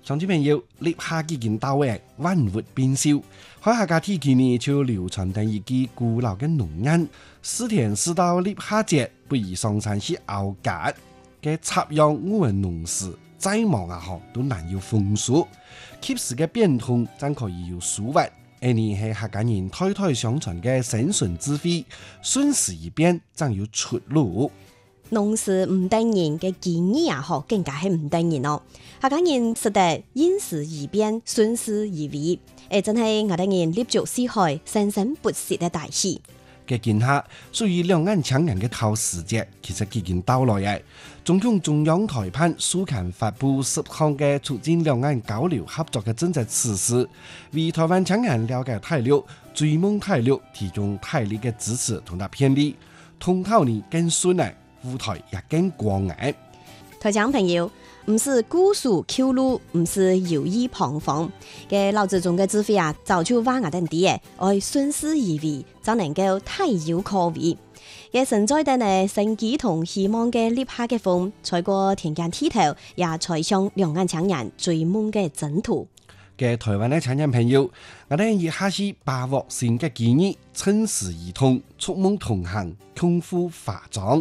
鄉親朋友，立夏已經到嘅萬物變秀，喺客家地區呢就流傳定一句古老嘅農諺：4天4到立夏節，不宜上山去拗甲。嘅插秧我們農事再忙都難有豐收。及時嘅變通，真可以有收穫。呢係客家人代代相傳嘅生存智慧，順時而變，真有出路。 農事唔等人嘅建議更加係唔等人咯。客家人識得因時而變，順勢而為，真係我哋人立足四海，生生不息嘅大事。 嘅見下，屬於兩岸搶人嘅頭時節，其實已經到來嘅。中共中央台辦蘇刊發布10項嘅促進兩岸交流合作嘅政策措施，為台灣搶人了解大陸、追夢大陸提供大力嘅支持同埋便利，通透呢更順啊，舞台也更光嘅。 台長朋友，唔是孤樹翹路，唔是有意彷徨嘅老子中嘅智慧早就話我哋啲嘅，愛順勢而為，就能夠大有可為。嘅存在的呢，生機同希望嘅立夏嘅風，採過田間地頭，也採上兩岸搶人追夢嘅征途。 嘅台灣嘅親人朋友，我哋以下是把握新嘅機遇，趁時而通，觸夢同行，共赴華莊。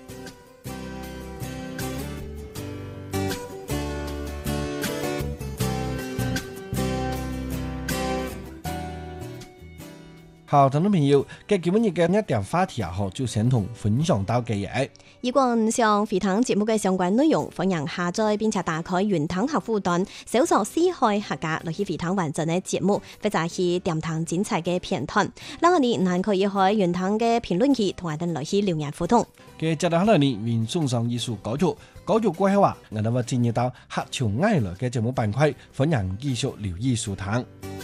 好，聽眾朋友，今日嘅一條話題就先同分享到嘅嘢。 如果唔想回聽節目嘅相關內容，歡迎下載並且打開雲聽客戶端，搜索四海客家來去回聽完整嘅節目，或者係點聽精彩嘅片段。嗱，我哋還可以喺雲聽嘅評論區同我哋來去留言互動。 嘅接落嚟呢，原送上一首歌曲，歌曲過後我哋會進入到客家愛樂嘅節目板塊，歡迎繼續留意收聽。